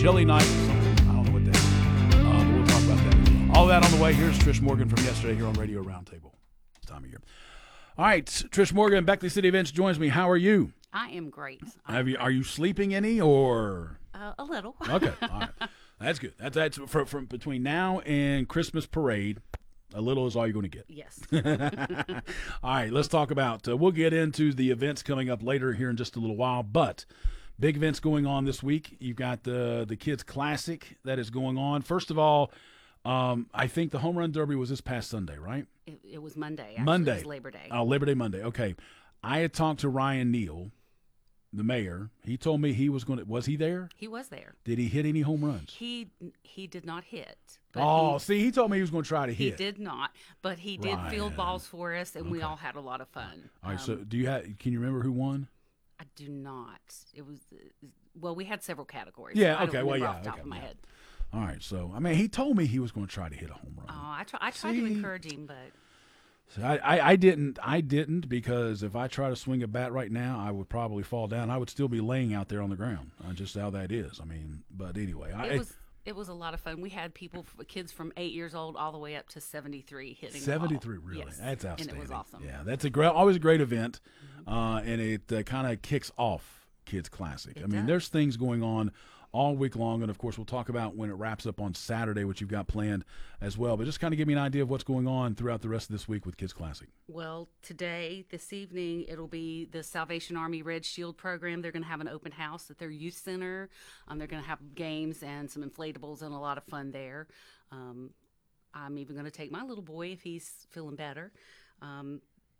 chilly night. I don't know what that is. But we'll talk about that as well. All that on the way. Here's Trish Morgan from yesterday here on Radio Roundtable. It's time of year. All right, Trish Morgan, Beckley City Events joins me. How are you? I am great. Are you sleeping any or? A little. Okay, all right. That's good. That's from between now and Christmas parade. A little is all you're going to get. Yes. All right, let's talk about. We'll get into the events coming up later here in just a little while, but big events going on this week. You've got the Kids Classic that is going on. First of all, I think the Home Run Derby was this past Sunday, right? It was Monday. Actually. Monday. It was Labor Day. Oh, Labor Day Monday. Okay. I had talked to Ryan Neal, the mayor. He told me he was going to. Was he there? He was there. Did he hit any home runs? He did not hit. He told me he was going to try to hit. He did not, but he did field balls for us, and we all had a lot of fun. All right. So can you remember who won? I do not. It was we had several categories. Yeah. I Okay. don't Well, remember yeah. off the top of my head. All right. So he told me he was going to try to hit a home run. Oh, I tried to encourage him, but. So I didn't because if I try to swing a bat right now, I would probably fall down. I would still be laying out there on the ground. Just how that is. But anyway, It was a lot of fun. We had kids from 8 years old all the way up to 73 hitting. 73, the ball. really? Yes. That's outstanding. And it was awesome. Yeah, that's always a great event, and it kind of kicks off Kids Classic. It does. There's things going on all week long, and of course we'll talk about when it wraps up on Saturday, what you've got planned as well. But just kind of give me an idea of what's going on throughout the rest of this week with Kids Classic. Well, this evening, it'll be the Salvation Army Red Shield program. They're going to have an open house at their youth center. They're going to have games and some inflatables and a lot of fun there. I'm even going to take my little boy if he's feeling better.